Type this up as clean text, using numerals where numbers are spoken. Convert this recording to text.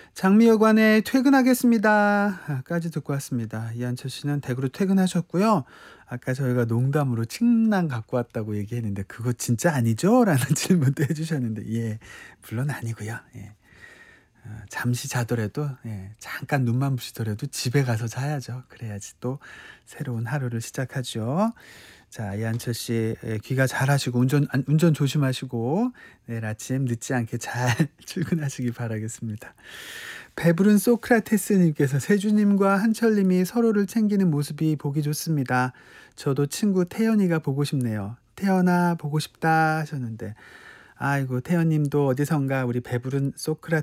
장미여관에 퇴근하겠습니다. 까지 듣고 왔습니다. 이한철 씨는 댁으로 퇴근하셨고요. 아까 저희가 농담으로 침낭 갖고 왔다고 얘기했는데 "그거 진짜 아니죠?" 라는 질문도 해 주셨는데 예. 물론 아니고요. 예. 잠시 자더라도 잠깐 눈만 부시더라도 집에 가서 자야죠. 그래야지 또 새로운 하루를 시작하죠. 자, 이한철 씨 귀가 잘하시고 운전 조심하시고 내일 아침 늦지 않게 잘 출근하시기 바라겠습니다. 배부른 소크라테스 님께서 "세주님과 한철 님이 서로를 챙기는 모습이 보기 좋습니다. 저도 친구 태연이가 보고 싶네요. 태연아 보고 싶다." 하셨는데 아이고 태연 님도 어디선가 우리 배부른 소크라